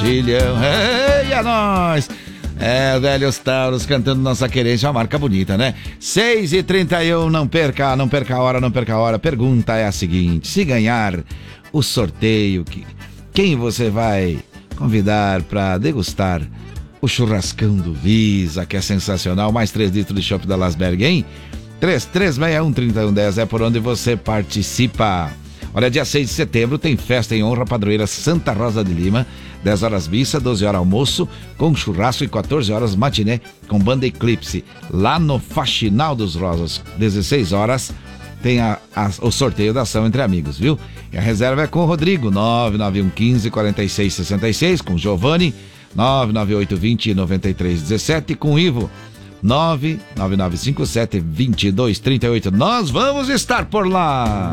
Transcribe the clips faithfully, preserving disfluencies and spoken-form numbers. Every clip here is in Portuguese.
milhão. Ei, é nóis! É, velhos Tauros cantando nossa querência, uma marca bonita, né? seis e trinta e um, não perca, não perca a hora, não perca a hora. Pergunta é a seguinte: se ganhar o sorteio, que, quem você vai convidar para degustar o churrascão do Visa, que é sensacional, mais três litros de chopp da Lasberg, hein? três três seis um, três um um zero é por onde você participa. Olha, dia seis de setembro tem festa em honra à padroeira Santa Rosa de Lima, dez horas missa, doze horas almoço com churrasco e quatorze horas matiné com banda Eclipse. Lá no Faxinal dos Rosas, dezesseis horas, tem a, a, o sorteio da ação entre amigos, viu? E a reserva é com o Rodrigo, nove nove um um cinco, quatro seis seis seis, com o Giovanni, nove nove oito dois zero, nove três um sete, com o Ivo, nove nove nove cinco sete, dois dois três oito. Nós vamos estar por lá!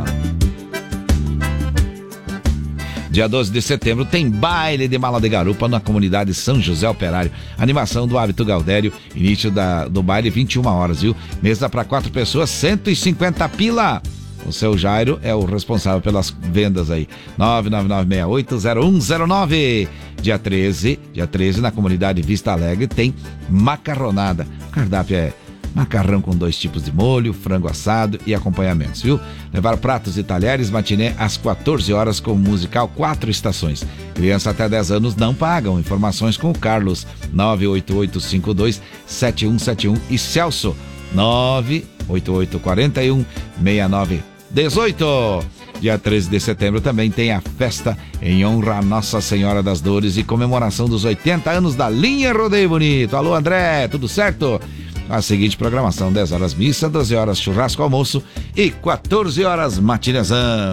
Dia doze de setembro tem baile de mala de garupa na comunidade São José Operário. Animação do Hábito Galdério, início da, do baile vinte e uma horas, viu? Mesa para quatro pessoas, cento e cinquenta pila. O seu Jairo é o responsável pelas vendas aí. nove nove nove seis oito zero um zero nove. Dia treze, dia treze na comunidade Vista Alegre tem macarronada. O cardápio é macarrão com dois tipos de molho, frango assado e acompanhamentos, viu? Levar pratos e talheres, matiné às quatorze horas com o musical Quatro Estações. Criança até dez anos não pagam. Informações com o Carlos, nove oito oito cinco dois sete um sete um, e Celso, nove oito oito quatro um seis nove um oito. Dia treze de setembro também tem a festa em honra a Nossa Senhora das Dores e comemoração dos oitenta anos da linha Rodeio Bonito. Alô, André, tudo certo? A seguinte programação: dez horas missa, doze horas churrasco almoço e quatorze horas matinezão.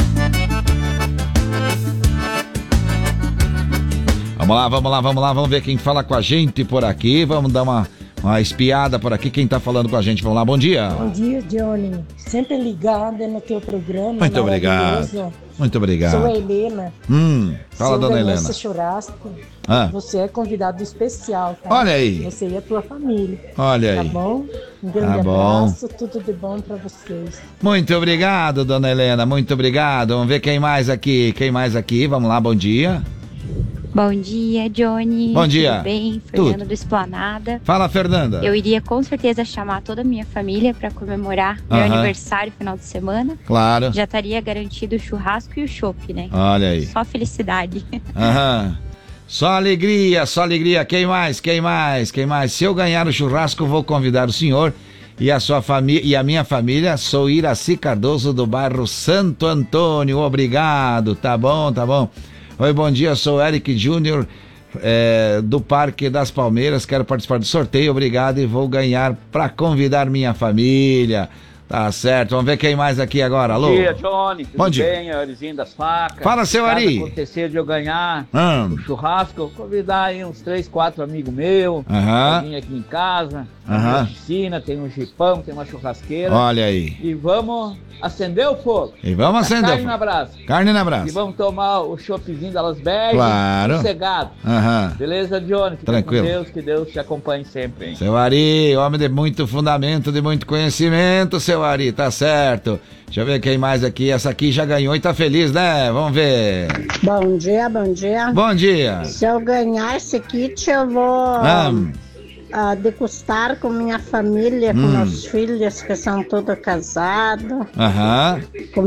Vamos lá, vamos lá, vamos lá, vamos ver quem fala com a gente por aqui. Vamos dar uma, uma espiada por aqui. Quem tá falando com a gente? Vamos lá, bom dia. Bom dia, Johnny. Sempre ligada no teu programa. Muito obrigado. Muito obrigado. Sou a Helena. Hum, fala, dona Helena. Esse churrasco, ah. você é convidado especial, tá? Olha aí. Você e a tua família. Olha aí. Tá bom? Um grande tá bom. abraço, tudo de bom pra vocês. Muito obrigado, dona Helena, muito obrigado. Vamos ver quem mais aqui, quem mais aqui. Vamos lá, bom dia. Bom dia, Johnny. Bom dia. Tudo bem? Fernanda Tudo. do Esplanada. Fala, Fernanda. Eu iria com certeza chamar toda a minha família para comemorar uh-huh. meu aniversário final de semana. Claro. Já estaria garantido o churrasco e o chopp, né? Olha aí. Só felicidade. Aham. Uh-huh. Só alegria, só alegria. Quem mais? Quem mais? Quem mais? Se eu ganhar o churrasco, vou convidar o senhor e a sua família e a minha família. Sou Iraci Cardoso do bairro Santo Antônio. Obrigado. Tá bom, tá bom. Oi, bom dia, sou Eric Júnior, é, do Parque das Palmeiras, quero participar do sorteio, obrigado, e vou ganhar para convidar minha família. Tá certo, vamos ver quem mais aqui agora, alô? Bom dia, Johnny, tudo bom dia. bem? É o Arizinho das Facas. Fala, seu Ari. Se acontecer de eu ganhar hum. o churrasco, eu vou convidar aí uns três, quatro amigos meus, pra vir aqui em casa, tem uma piscina, tem um jipão, tem uma churrasqueira. Olha aí. E vamos acender o fogo. E vamos acender o fogo. Carne na brasa. Carne na brasa. E vamos tomar o choppzinho da Lasberg. Claro. Sossegado. Aham. Beleza, Johnny? Fica tranquilo. com Deus, que Deus te acompanhe sempre, hein? Seu Ari, homem de muito fundamento, de muito conhecimento, seu Ari, tá certo. Deixa eu ver quem mais aqui. Essa aqui já ganhou e tá feliz, né? Vamos ver. Bom dia, bom dia. Bom dia. Se eu ganhar esse kit, eu vou ah. uh, degustar com minha família, com hum. meus filhos, que são todos casados. Aham. Com